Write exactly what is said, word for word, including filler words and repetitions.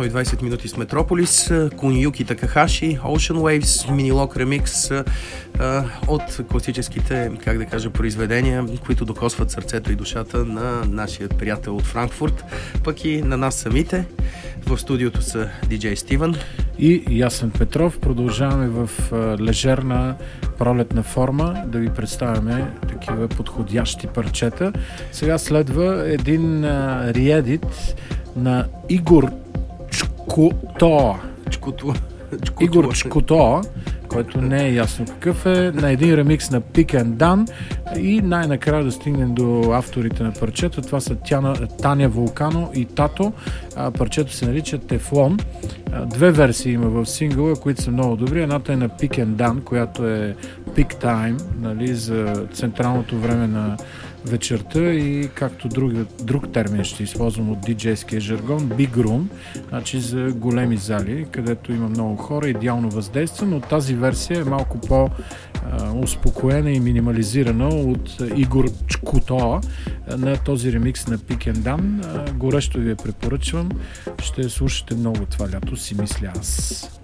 сто и двайсет минути с Метрополис, Кунюки Такахаши, Ocean Waves, Minilog Remix а, от класическите, как да кажа, произведения, които докосват сърцето и душата на нашия приятел от Франкфурт, пък и на нас самите. В студиото са диджей Стивън и Ясен Петров. Продължаваме в лежерна пролетна форма да ви представяме такива подходящи парчета. Сега следва един реедит на Игор Чкотоа. Чкотоа. Игор Чкотоа, който не е ясно какъв е, на един ремикс на Pick and Dan, и най-накрая да стигнем до авторите на парчето. Това са Тяна, Таня Вулкано и Тато. А, парчето се нарича Тефлон. А, две версии има в сингъла, които са много добри. Едната е на Pick and Dan, която е Peak Time, нали, за централното време на вечерта, и както друг, друг термин ще използвам от диджейския жаргон, Big Room, значи за големи зали, където има много хора, идеално въздейства, но тази версия е малко по-успокоена и минимализирана от Игор Чкотоа на този ремикс на Pick and Dan. Горещо ви я препоръчвам. Ще слушате много това лято, си мисля аз.